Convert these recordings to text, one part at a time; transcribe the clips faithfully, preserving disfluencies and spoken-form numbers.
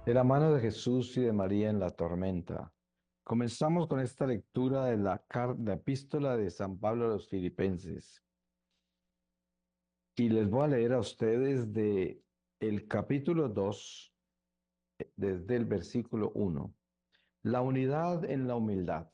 De la mano de Jesús y de María en la tormenta. Comenzamos con esta lectura de la, car- la epístola de San Pablo a los Filipenses. Y les voy a leer a ustedes de el capítulo dos, desde el versículo uno. La unidad en la humildad.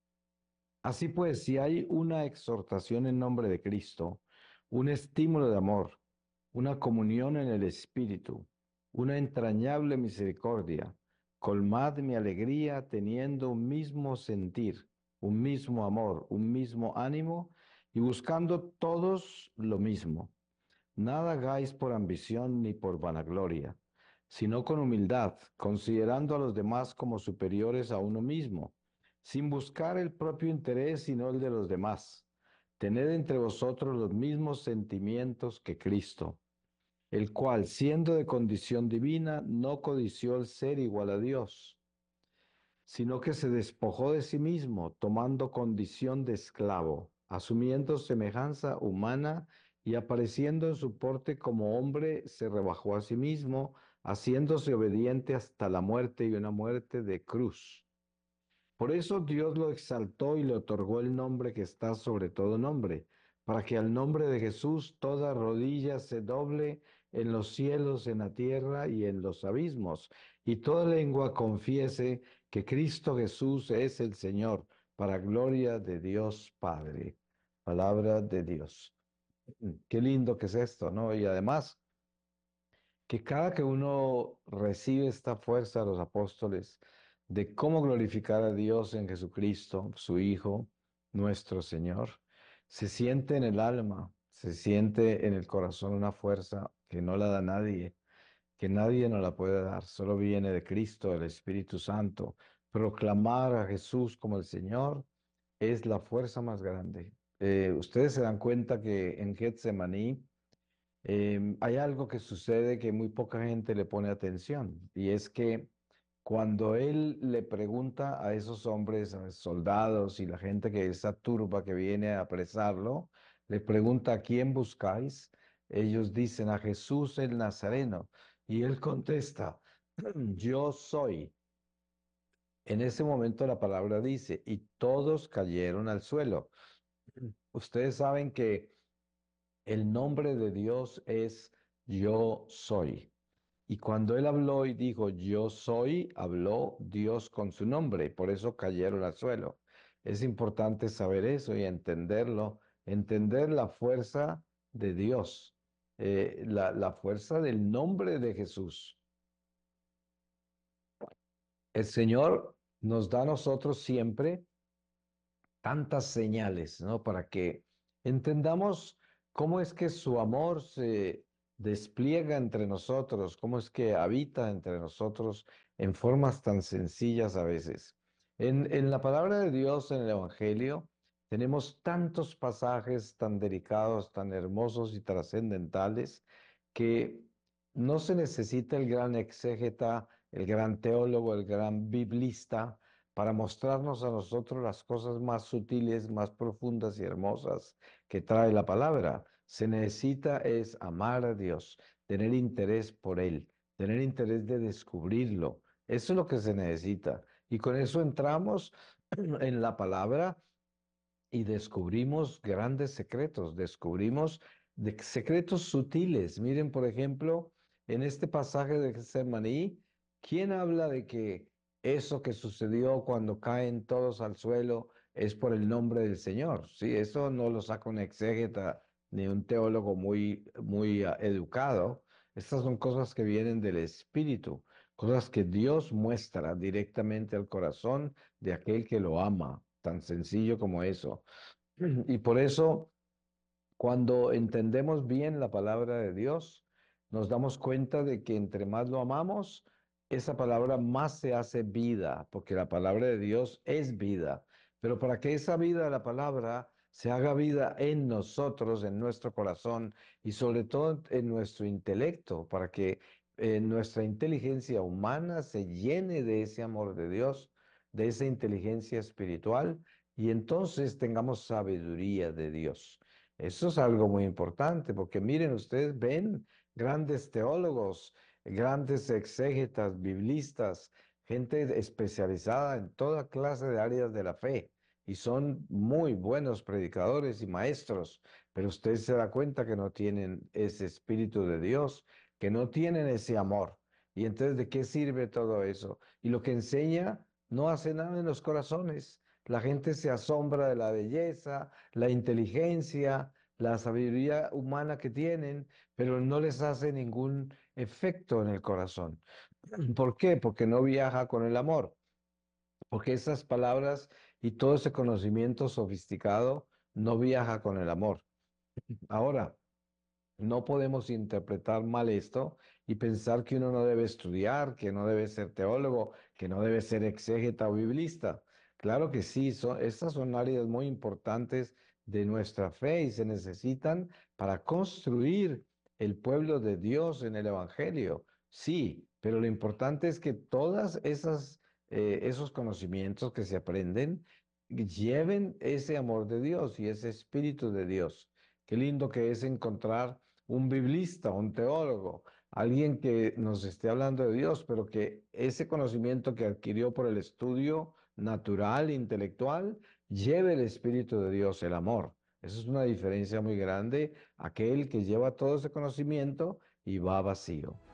Así pues, si hay una exhortación en nombre de Cristo, un estímulo de amor, una comunión en el Espíritu, una entrañable misericordia, colmad mi alegría teniendo un mismo sentir, un mismo amor, un mismo ánimo y buscando todos lo mismo. Nada hagáis por ambición ni por vanagloria, sino con humildad, considerando a los demás como superiores a uno mismo, sin buscar el propio interés, sino el de los demás. Tened entre vosotros los mismos sentimientos que Cristo, el cual, siendo de condición divina, no codició el ser igual a Dios, sino que se despojó de sí mismo, tomando condición de esclavo, asumiendo semejanza humana y apareciendo en su porte como hombre, se rebajó a sí mismo, haciéndose obediente hasta la muerte y una muerte de cruz. Por eso Dios lo exaltó y le otorgó el nombre que está sobre todo nombre, para que al nombre de Jesús toda rodilla se doble en los cielos, en la tierra y en los abismos, y toda lengua confiese que Cristo Jesús es el Señor, para gloria de Dios Padre. Palabra de Dios. Qué lindo que es esto, ¿no? Y además, que cada que uno recibe esta fuerza de los apóstoles de cómo glorificar a Dios en Jesucristo, su Hijo, nuestro Señor, se siente en el alma, se siente en el corazón una fuerza que no la da nadie, que nadie nos la puede dar, solo viene de Cristo, del Espíritu Santo. Proclamar a Jesús como el Señor es la fuerza más grande. Eh, ustedes se dan cuenta que en Getsemaní, Em, hay algo que sucede que muy poca gente le pone atención, y es que cuando él le pregunta a esos hombres, a los soldados y la gente que esa turba que viene a apresarlo, le pregunta a quién buscáis, ellos dicen a Jesús el Nazareno, y él contesta, yo soy. En ese momento la palabra dice, y todos cayeron al suelo. Ustedes saben que el nombre de Dios es Yo soy. Y cuando él habló y dijo Yo soy, habló Dios con su nombre, y por eso cayeron al suelo. Es importante saber eso y entenderlo, entender la fuerza de Dios, eh, la, la fuerza del nombre de Jesús. El Señor nos da a nosotros siempre tantas señales, ¿no? Para que entendamos cómo es que su amor se despliega entre nosotros, cómo es que habita entre nosotros en formas tan sencillas a veces. En, en la palabra de Dios, en el Evangelio, tenemos tantos pasajes tan delicados, tan hermosos y trascendentales, que no se necesita el gran exégeta, el gran teólogo, el gran biblista para mostrarnos a nosotros las cosas más sutiles, más profundas y hermosas que trae la palabra. Se necesita es amar a Dios, tener interés por Él, tener interés de descubrirlo. Eso es lo que se necesita. Y con eso entramos en la palabra y descubrimos grandes secretos, descubrimos de secretos sutiles. Miren, por ejemplo, en este pasaje de Getsemaní, ¿quién habla de que eso que sucedió cuando caen todos al suelo es por el nombre del Señor? Sí, eso no lo saca un exégeta ni un teólogo muy, muy ah, educado. Estas son cosas que vienen del Espíritu, cosas que Dios muestra directamente al corazón de aquel que lo ama, tan sencillo como eso. Y por eso, cuando entendemos bien la palabra de Dios, nos damos cuenta de que entre más lo amamos, esa palabra más se hace vida, porque la palabra de Dios es vida. Pero para que esa vida de la palabra se haga vida en nosotros, en nuestro corazón y sobre todo en nuestro intelecto, para que eh, nuestra inteligencia humana se llene de ese amor de Dios, de esa inteligencia espiritual, y entonces tengamos sabiduría de Dios. Eso es algo muy importante, porque miren, ustedes ven grandes teólogos. grandes exégetas, biblistas, gente especializada en toda clase de áreas de la fe y son muy buenos predicadores y maestros, pero usted se da cuenta que no tienen ese espíritu de Dios, que no tienen ese amor. Y entonces, ¿de qué sirve todo eso? Y lo que enseña no hace nada en los corazones. La gente se asombra de la belleza, la inteligencia, la sabiduría humana que tienen, pero no les hace ningún efecto en el corazón. ¿Por qué? Porque no viaja con el amor, porque esas palabras y todo ese conocimiento sofisticado no viaja con el amor. Ahora, no podemos interpretar mal esto y pensar que uno no debe estudiar, que no debe ser teólogo, que no debe ser exégeta o biblista. Claro que sí, son, estas son áreas muy importantes de nuestra fe y se necesitan para construir el pueblo de Dios en el Evangelio. Sí, pero lo importante es que todas esas, eh, esos conocimientos que se aprenden lleven ese amor de Dios y ese espíritu de Dios. Qué lindo que es encontrar un biblista, un teólogo, alguien que nos esté hablando de Dios, pero que ese conocimiento que adquirió por el estudio natural, intelectual, lleve el Espíritu de Dios, el amor. Eso es una diferencia muy grande, aquel que lleva todo ese conocimiento y va vacío.